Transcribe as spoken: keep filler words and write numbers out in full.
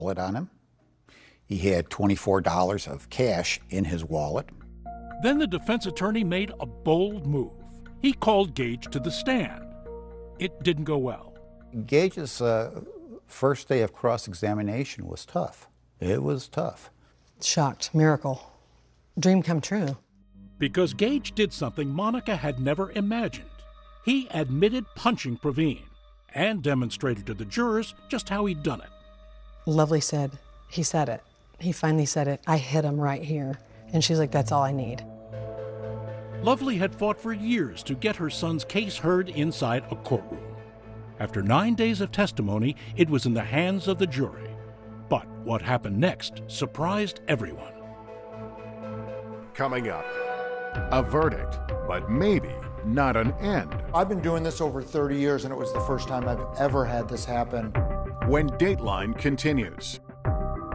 wallet on him. He had twenty-four dollars of cash in his wallet. Then the defense attorney made a bold move. He called Gage to the stand. It didn't go well. Gage's uh, first day of cross-examination was tough. It was tough. Shocked. Miracle. Dream come true. Because Gage did something Monica had never imagined. He admitted punching Praveen and demonstrated to the jurors just how he'd done it. Lovely said, he said it. He finally said it. I hit him right here. And she's like, that's all I need. Lovely had fought for years to get her son's case heard inside a courtroom. After nine days of testimony, it was in the hands of the jury. But what happened next surprised everyone. Coming up, a verdict, but maybe not an end. I've been doing this over thirty years, and it was the first time I've ever had this happen. When Dateline continues.